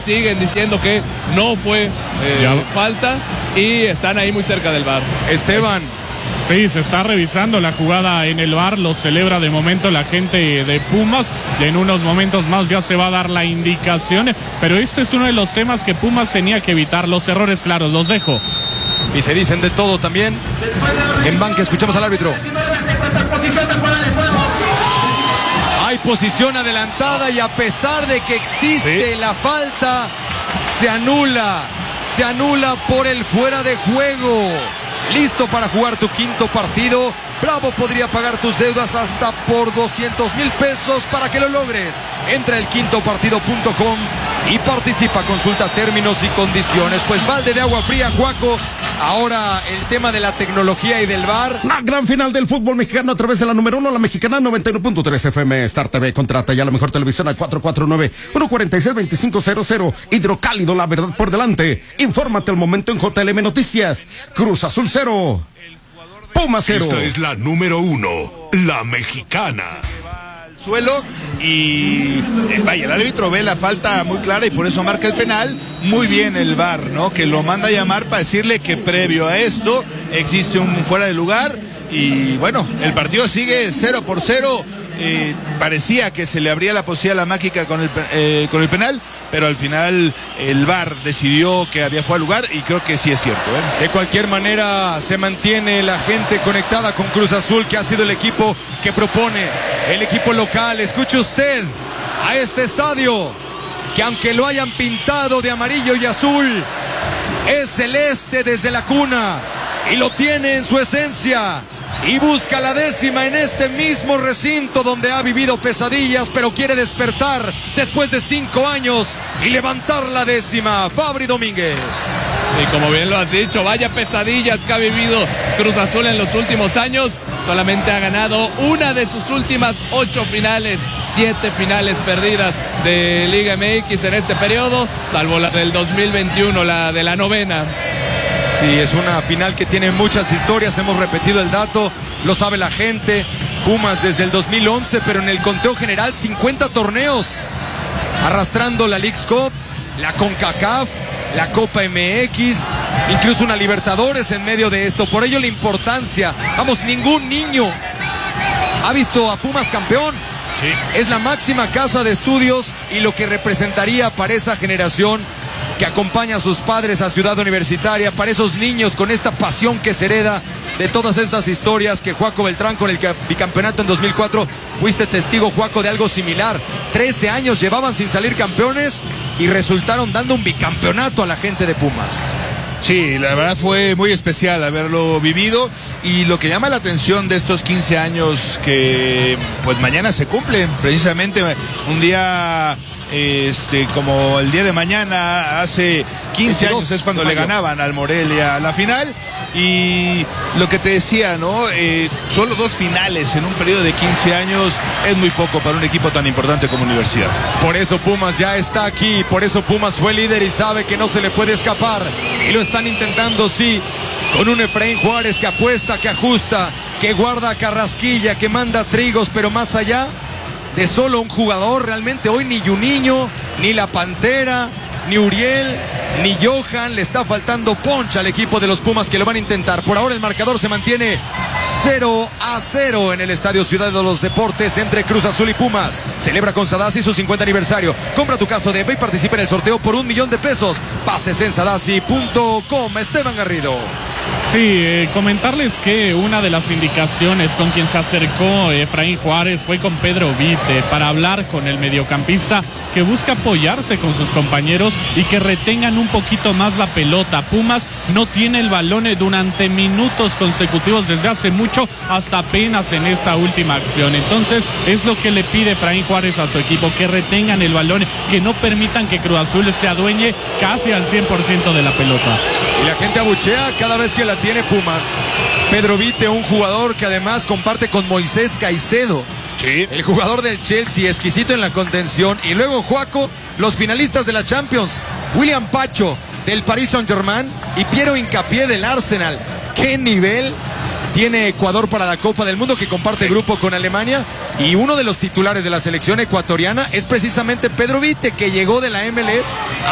siguen diciendo que no fue falta y están ahí muy cerca del VAR. Esteban. Sí, se está revisando la jugada en el VAR, lo celebra de momento la gente de Pumas y en unos momentos más ya se va a dar la indicación, pero este es uno de los temas que Pumas tenía que evitar, los errores claros, los dejo. Y se dicen de todo también. En banca escuchamos al árbitro. Hay posición adelantada y a pesar de que existe la falta, se anula por el fuera de juego. Listo para jugar tu quinto partido. Bravo podría pagar tus deudas hasta por 200,000 pesos para que lo logres. Entra a elquintopartido.com y participa. Consulta términos y condiciones. Pues balde de agua fría, Juaco. Ahora el tema de la tecnología y del VAR. La gran final del fútbol mexicano a través de la número 1, la mexicana 91.3 FM. Star TV contrata ya la mejor televisión al 449-146-2500. Hidrocálido, la verdad por delante. Infórmate al momento en JLM Noticias. Cruz Azul 0. Pumas 0. Esta es la número 1, la mexicana. Suelo y vaya, el árbitro ve la falta muy clara y por eso marca el penal. Muy bien el VAR, ¿no? Que lo manda a llamar para decirle que previo a esto existe un fuera de lugar y bueno, el partido sigue 0-0. Parecía que se le abría la posibilidad a la mágica con el penal, pero al final el VAR decidió que había fuera de lugar y creo que sí es cierto, ¿eh? De cualquier manera se mantiene la gente conectada con Cruz Azul, que ha sido el equipo que propone, el equipo local. Escuche usted a este estadio, que aunque lo hayan pintado de amarillo y azul, es celeste desde la cuna y lo tiene en su esencia. Y busca la 10ª en este mismo recinto donde ha vivido pesadillas, pero quiere despertar después de 5 años y levantar la 10ª. Fabri Domínguez. Y como bien lo has dicho, vaya pesadillas que ha vivido Cruz Azul en los últimos años. Solamente ha ganado una de sus últimas 8 finales, 7 finales perdidas de Liga MX en este periodo, salvo la del 2021, la de la 9ª. Sí, es una final que tiene muchas historias, hemos repetido el dato, lo sabe la gente. Pumas desde el 2011, pero en el conteo general 50 torneos, arrastrando la Leagues Cup, la CONCACAF, la Copa MX, incluso una Libertadores en medio de esto. Por ello la importancia, vamos, ningún niño ha visto a Pumas campeón. Sí. Es la máxima casa de estudios y lo que representaría para esa generación que acompaña a sus padres a Ciudad Universitaria, para esos niños con esta pasión que se hereda de todas estas historias. Que Juaco Beltrán con el bicampeonato en 2004, fuiste testigo, Juaco, de algo similar. 13 años llevaban sin salir campeones y resultaron dando un bicampeonato a la gente de Pumas. Sí, la verdad fue muy especial haberlo vivido y lo que llama la atención de estos 15 años que pues mañana se cumplen, precisamente un día como el día de mañana, hace 15 años es cuando le ganaban al Morelia la final. Y lo que te decía, ¿no? Solo 2 finales en un periodo de 15 años es muy poco para un equipo tan importante como Universidad. Por eso Pumas ya está aquí, por eso Pumas fue líder y sabe que no se le puede escapar. Y lo están intentando, sí, con un Efraín Juárez que apuesta, que ajusta, que guarda a Carrasquilla, que manda trigos, pero más allá de solo un jugador, realmente hoy ni Juninho, ni la Pantera, ni Uriel, ni Johan, le está faltando punch al equipo de los Pumas, que lo van a intentar. Por ahora el marcador se mantiene 0-0 en el Estadio Ciudad de los Deportes entre Cruz Azul y Pumas. Celebra con Sadassi su 50 aniversario. Compra tu caso de y participa en el sorteo por $1,000,000. Pases en sadassi.com. Esteban Garrido. Sí, comentarles que una de las indicaciones con quien se acercó Efraín Juárez fue con Pedro Vite para hablar con el mediocampista, que busca apoyarse con sus compañeros y que retengan un poquito más la pelota. Pumas no tiene el balón durante minutos consecutivos desde hace mucho, hasta apenas en esta última acción. Entonces es lo que le pide Efraín Juárez a su equipo, que retengan el balón, que no permitan que Cruz Azul se adueñe casi al 100% de la pelota. Y la gente abuchea cada vez que la tiene Pumas. Pedro Vite, un jugador que además comparte con Moisés Caicedo, sí, el jugador del Chelsea, exquisito en la contención. Y luego Juaco, los finalistas de la Champions, William Pacho del Paris Saint-Germain y Piero Hincapié del Arsenal. ¿Qué nivel tiene Ecuador para la Copa del Mundo, que comparte grupo con Alemania? Y uno de los titulares de la selección ecuatoriana es precisamente Pedro Vite, que llegó de la MLS